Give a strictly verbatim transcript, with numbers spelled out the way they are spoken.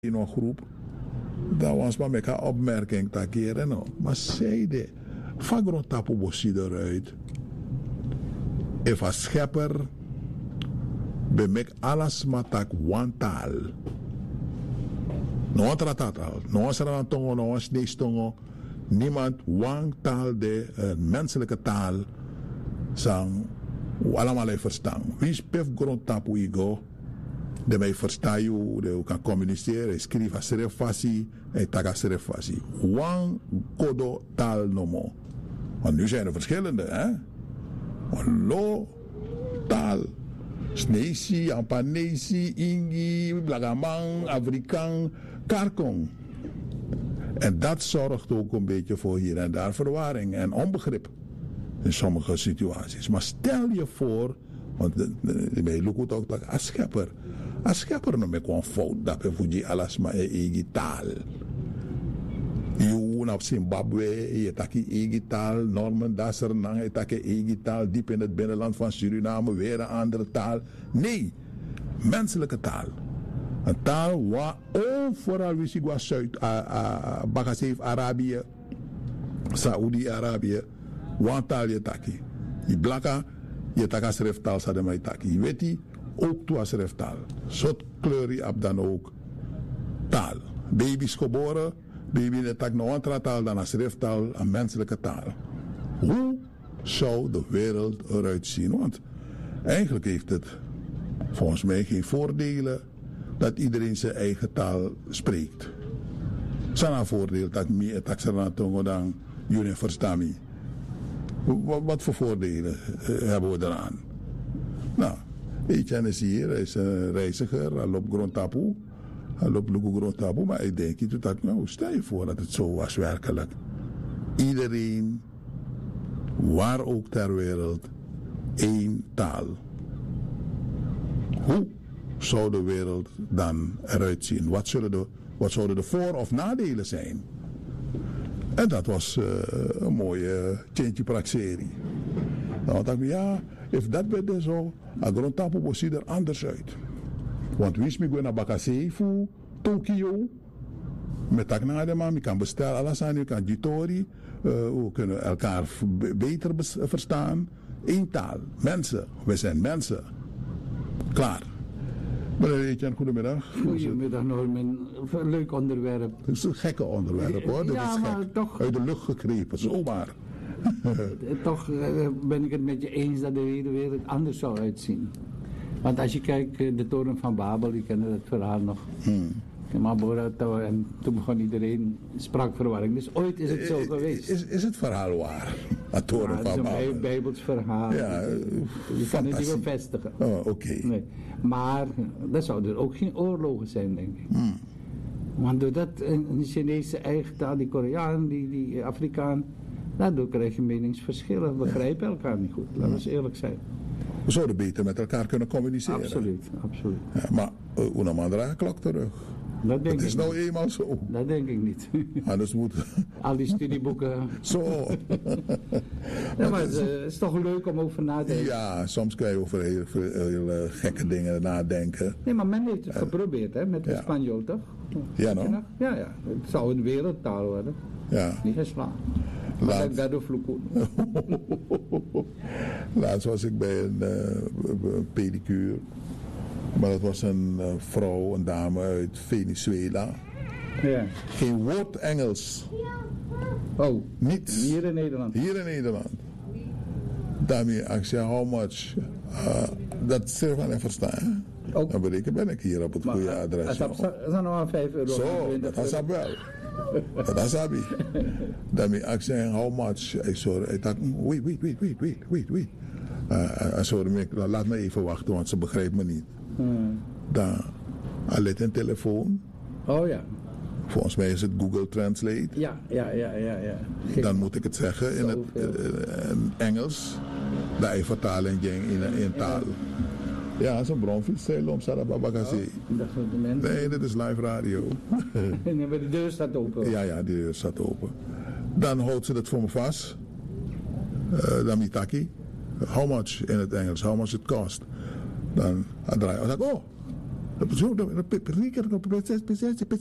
in een groep, dat was maar met een opmerking te keren. No. Maar zei de, van grond tapu bossie eruit. If a schepper, bemek alles matak one taal. No tratatal, no saratongo, no sneestongo. Niemand one taal de uh, menselijke taal sang allemaal verstaan. Wie spef grond tapu igo? De mij verstaan je, de kan communiceren, schrijven, schrijffasie en taga schrijffasie. One kodo taal nomo. Want nu zijn er verschillende, hè? Lo taal, Snesi, Ampanesi, Ingi, Blagamang, Afrikaan, Karkong. En dat zorgt ook een beetje voor hier en daar verwarring en onbegrip in sommige situaties. Maar stel je voor, want bij Lukut ook dat als schepper. Als schepper no me kon fout dat we fuji alles maar eigen taal. Je op Zimbabwe, je taki eigen taal, Norman Dasser, je taki eigen taal, diep in het binnenland van Suriname, weer een andere taal. Nee, menselijke taal. Een taal waar ook vooral wist ik was Zuid-Bagaseef Arabië, Saoedi-Arabië, waar taal je taki. Je blakka, je taka schrijftaal sa de mij taki. Je weet die, ook toe schrijftaal. Zot kleur je op dan ook taal. Baby's geboren, baby net tak nog een taal dan een schrijftaal, een menselijke taal. Hoe zou de wereld eruit zien? Want eigenlijk heeft het volgens mij geen voordelen dat iedereen zijn eigen taal spreekt. Zijn een voordeel dat meer taxeratongo dan jullie verstaan me. Wat, wat voor voordelen uh, hebben we eraan? Nou, Etienne is hier, hij is een reiziger, hij loopt grondtapu, hij loopt lugu grondtapu, maar ik denk, dat, nou, stel je voor dat het zo was werkelijk. Iedereen, waar ook ter wereld, één taal. Hoe zou de wereld dan eruit zien? Wat, zullen de, wat zouden de voor- of nadelen zijn? En dat was uh, een mooie Tjentje Praxerie. Dan dacht ik, ja, if dat werd zo, a grondtapu was er anders uit. Want wie is me gaan naar Bakasefu, Tokio, met dat nadenken, je kan bestellen, alles aan, je kan jitori, uh, we kunnen elkaar beter verstaan. Eén taal, mensen, we zijn mensen. Klaar. Meneer Etienne, goedemiddag. Goedemiddag Norman. Een leuk onderwerp. Het is een gekke onderwerp hoor. Dat ja, is maar gek. toch. Uit de lucht gegrepen, zomaar. Toch uh, ben ik het met je eens dat de hele wereld anders zou uitzien. Want als je kijkt, de toren van Babel, je kent het verhaal nog. Hmm. En toen begon iedereen spraakverwarring. Dus ooit is het zo is, geweest. Is, is het verhaal waar? Het toren ja, van Babel. Het is een bijbels verhaal. Ja, je kan het niet bevestigen. Oh, oké. Okay. Nee. Maar dat zouden er ook geen oorlogen zijn, denk ik. Hmm. Want doordat een Chinese eigen taal, die Koreaan, die, die Afrikaan, daardoor krijg je meningsverschillen. We begrijpen ja. elkaar niet goed, laten we eens eerlijk zijn. We zouden beter met elkaar kunnen communiceren. Absoluut, absoluut. Ja, maar uh, una man draait klok terug. Dat, denk dat is ik nou niet. eenmaal zo. Dat denk ik niet. Anders moet... Al die studieboeken. Zo. Ja, maar het is toch leuk om over na te denken. Ja, soms kan je over heel, heel, heel gekke dingen nadenken. Nee, maar men heeft het uh, geprobeerd, hè, met de ja. Spanjool, toch? Ja, no? Ja, ja. Het zou een wereldtaal worden. Ja. Niet geslaagd. Laat ik door vloeken. Laatst was ik bij een, uh, een pedicure. Maar dat was een uh, vrouw, een dame uit Venezuela. Ja. Geen woord Engels. Oh. Niets. Hier in Nederland. Hier in Nederland. Daarmee, ik zei, how much? Uh, dat is er van verstaan. Ook. Dan bereken ben ik hier op het maar, goede adres. Dat is nog maar vijf euro. Zo, dat is dat wel. Dat is dat wel. Daarmee, ik zei, how much? Ik sorry, ik dacht, wait, wait, wait, wait, wait, wait, wait. Uh, sorry, laat me even wachten, want ze begrijpt me niet. Hmm. Dan alleen een telefoon. Oh ja. Volgens mij is het Google Translate. Ja, ja, ja, ja. ja. Geen Dan moet ik het zeggen in het uh, in Engels. Dat je vertalen ging in, in taal. Ja, dat is een bronfiets. Om Sarababagasi. Oh, dat soort mensen. Nee, dit is live radio. En de deur staat open. Ja, ja, de deur staat open. Dan houdt ze het voor me vast. Uh, dan mitaki. How much in het Engels? How much it cost? Dan draai ik. Oh, Zo,